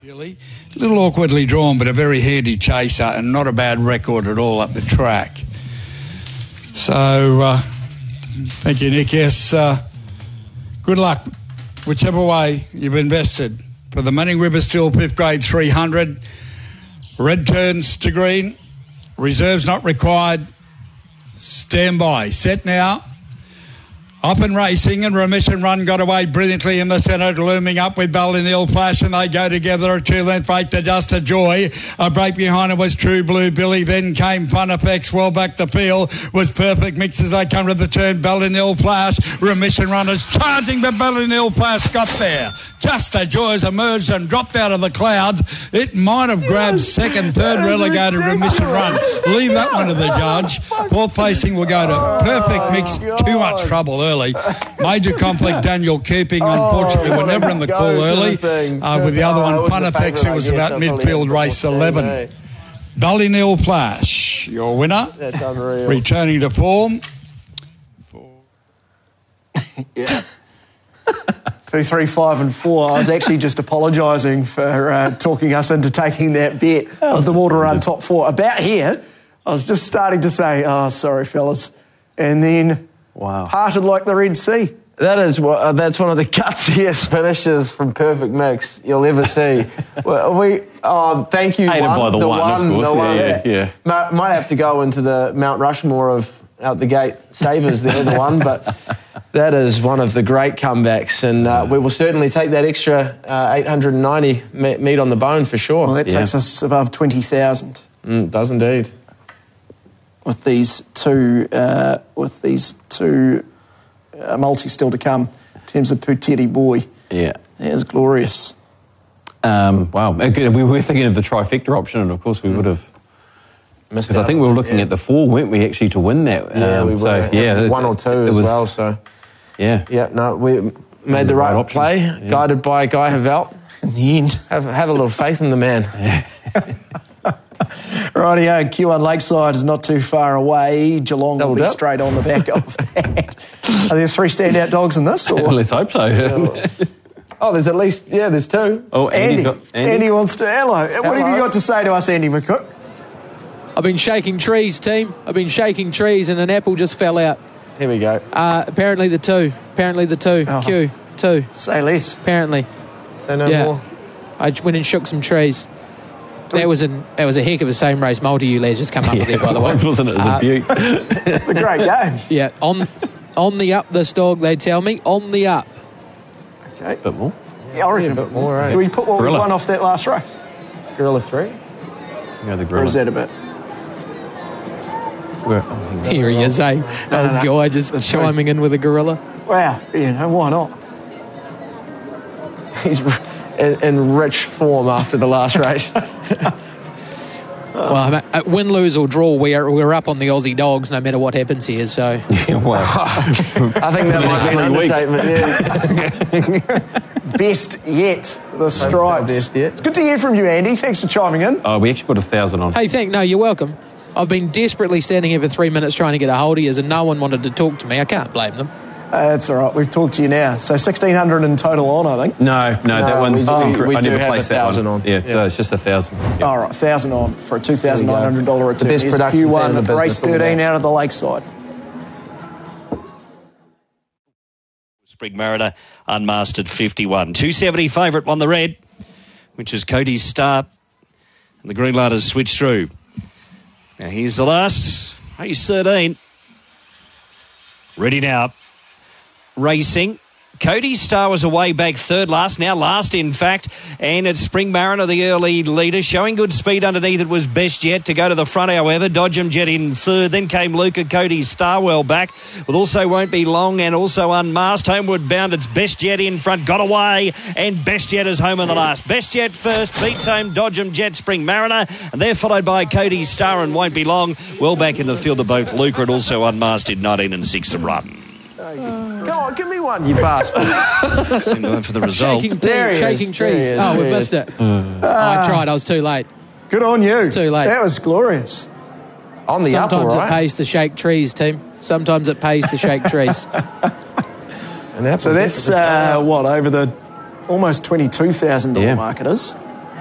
Really, a little awkwardly drawn, but a very handy chaser and not a bad record at all up the track. So, thank you, Nick. Yes, good luck, whichever way you've invested. For the Manning River Still 5th grade 300, red turns to green, reserves not required, stand by, set now. Up and racing, and Remission Run got away brilliantly in the centre, looming up with Ballinil Flash, and they go together. A 2-length break to Just a Joy. A break behind it was True Blue Billy. Then came Fun Effects. Well back the field was Perfect Mix as they come to the turn. Ballinil Flash, Remission Run is charging, but Ballinil Flash got there. Just a Joy has emerged and dropped out of the clouds. It might have grabbed second, third relegated Remission Run. Leave that one to the judge. Fourth placing will go to Perfect Mix. Too much trouble early. Major conflict, Daniel Keeping. Unfortunately, we're never in the call early. With the other one, Fun Effects, who was about midfield, race 11. Ballinil Flash, your winner. That's unreal. Returning to form. Yeah. 2, 3, 5 and 4. I was actually just apologising for talking us into taking that bet of the Water Run top 4. About here, I was just starting to say, oh, sorry, fellas. And then parted like the Red Sea. That's one of the gutsiest finishes from Perfect Mix you'll ever see. Thank you. Hated by the one, of course. Yeah. Might have to go into the Mount Rushmore of out the gate savers there, the one, but that is one of the great comebacks, and we will certainly take that extra 890 meat on the bone for sure. Well, that takes us above 20,000. It does indeed. With these two multis still to come in terms of Puteri Boy. Yeah. That is glorious. Wow. We were thinking of the trifecta option, and of course we would have missed. Because I think we were looking at the 4, weren't we, actually, to win that? Yeah, we were. 1 or 2 as well, so... Yeah. Yeah, no, we made the right play, guided by Guy Havelt. In the end. Have a little faith in the man. Rightio, Q1 Lakeside is not too far away. Geelong will be straight on the back of that. Are there 3 standout dogs in this? Or? Well, let's hope so. There's at least, there's 2. Oh, Andy wants to, hello. What have you got to say to us, Andy McCook? I've been shaking trees, team. I've been shaking trees, and an apple just fell out. Here we go. Apparently the 2. Oh. Q, 2. Say less. Apparently. Say no more. I went and shook some trees. That was a heck of a same race multi you lads just come up with there, by the way. Wasn't it? It was a beaut. A great game. Yeah, on the up, this dog, they tell me. On the up. Okay. A bit more. Yeah, I reckon a bit more, Do we put what we won off that last race? Gorilla 3? Yeah, the Or is that a bit? Here he is, eh? Guy just chiming in with a gorilla. Wow, why not? He's in rich form after the last race. Well, win, lose or draw, we're up on the Aussie dogs no matter what happens here, so... Yeah, well... I think that might be an understatement, Best yet, the Stripes. Best yet. It's good to hear from you, Andy. Thanks for chiming in. We actually put 1,000 on. Hey, no, you're welcome. I've been desperately standing here for 3 minutes trying to get a hold of you, and no one wanted to talk to me. I can't blame them. That's all right. We've talked to you now. So 1,600 in total on, I think. No, that one's... we I do never have placed that 1,000 one. on. Yeah, so it's just 1,000. Yeah. All right, 1,000 on for a $2,900 return. The best production fan in the Q1, business race 13 out of the Lakeside. Spring Mariner, unmastered 51. 270 favourite won the red, which is Cody's start. And the green light has switched through. Now here's the last. Race 13. Ready now. Racing. Cody's Star was away back third last, now last in fact, and it's Spring Mariner, the early leader, showing good speed underneath. It was Best Jet to go to the front, however. Dodgem Jet in third, then came Luca. Cody's Star well back, with Also Won't Be Long and also Unmasked. Homeward Bound, it's Best Jet in front, got away, and Best Jet is home in the last. Best Jet first, beats home Dodgem Jet, Spring Mariner, and they're followed by Cody's Star and Won't Be Long. Well back in the field of both Luca and also Unmasked in 19 and 6 a run. Come on, give me one, you bastard. Seem to went for the result. Shaking trees. Oh, we missed it. I tried. I was too late. Good on you. It's too late. That was glorious. On the up, all right. Sometimes it pays to shake trees, team. Sometimes it pays to shake trees. So that's, over the almost $22,000 mark it is.